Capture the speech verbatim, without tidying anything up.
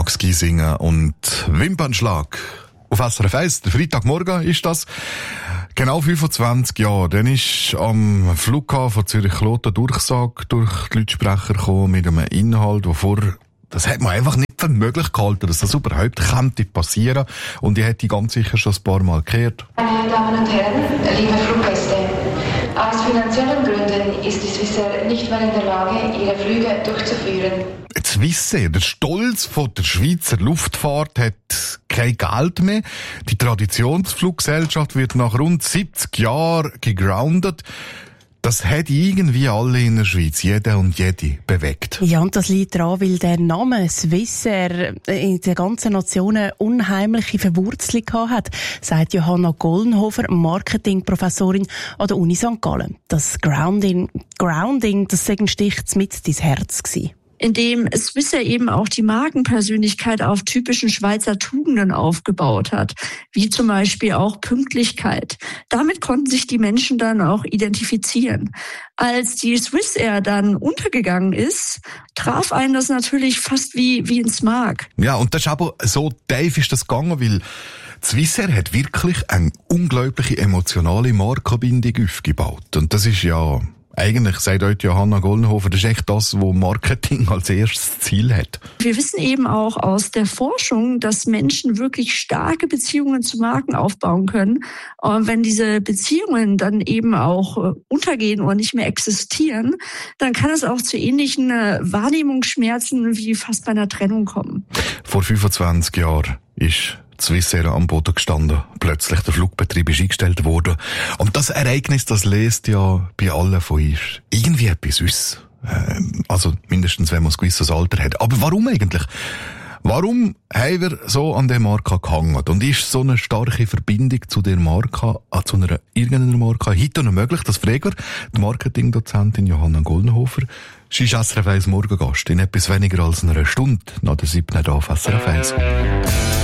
Max Giesinger und Wimpernschlag. Auf S R F eins, der Freitagmorgen ist das. Genau fünfundzwanzig Jahre. Dann ist am Flughafen Zürich-Kloten Durchsage durch die Lautsprecher gekommen mit einem Inhalt, der vorher, das hat man einfach nicht für möglich gehalten, dass das überhaupt könnte passieren. Und ich hätte ganz sicher schon ein paar Mal gehört. Meine Damen und Herren, liebe Fluggäste, aus finanziellen Gründen ist die Swissair nicht mehr in der Lage, ihre Flüge durchzuführen. Die Swissair, der Stolz von der Schweizer Luftfahrt, hat kein Geld mehr. Die Traditionsfluggesellschaft wird nach rund siebzig Jahren gegroundet. Das hat irgendwie alle in der Schweiz, jeder und jede, bewegt. Ja, und das liegt daran, weil der Name Swissair in der ganzen Nation eine unheimliche Verwurzelung gehabt hat, sagt Johanna Gollenhofer, Marketingprofessorin an der Uni Sankt Gallen. Das Grounding, Grounding, das sei ein Stich mit ins Herz gewesen. Indem Swissair eben auch die Markenpersönlichkeit auf typischen Schweizer Tugenden aufgebaut hat, wie zum Beispiel auch Pünktlichkeit. Damit konnten sich die Menschen dann auch identifizieren. Als die Swissair dann untergegangen ist, traf einen das natürlich fast wie, wie ins Mark. Ja, und das ist aber so tief ist das gegangen, weil Swissair hat wirklich eine unglaubliche emotionale Markenbindung aufgebaut. Und das ist ja... Eigentlich sagt heute Johanna Gollenhofer, das ist echt das, wo Marketing als erstes Ziel hat. Wir wissen eben auch aus der Forschung, dass Menschen wirklich starke Beziehungen zu Marken aufbauen können. Und wenn diese Beziehungen dann eben auch untergehen oder nicht mehr existieren, dann kann es auch zu ähnlichen Wahrnehmungsschmerzen wie fast bei einer Trennung kommen. Vor fünfundzwanzig Jahren ist Swissair am Boden gestanden. Plötzlich der Flugbetrieb ist eingestellt worden. Und das Ereignis, das löst ja bei allen von uns irgendwie etwas aus. Ähm, also mindestens, wenn man ein gewisses Alter hat. Aber warum eigentlich? Warum haben wir so an der Marke gehangen? Und ist so eine starke Verbindung zu der Marke, zu einer irgendeiner Marke heute noch möglich? Das fragen wir die Marketingdozentin Johanna Gollenhofer. Sie ist S R F eins Morgengast in etwas weniger als einer Stunde nach der siebten auf S R F eins.